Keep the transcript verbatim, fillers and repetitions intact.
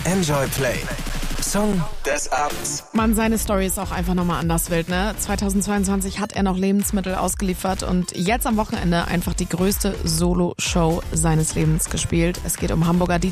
Enjoy Play. Song des Abends. Mann, seine Story ist auch einfach nochmal anders wild, ne? zweitausendzweiundzwanzig hat er noch Lebensmittel ausgeliefert und jetzt am Wochenende einfach die größte Solo-Show seines Lebens gespielt. Es geht um Hamburger D